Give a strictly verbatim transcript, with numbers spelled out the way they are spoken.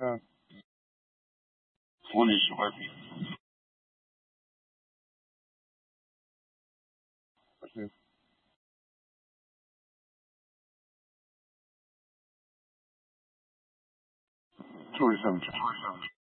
嗯， 妇女喜欢病。 不是， 注意身体，注意身体。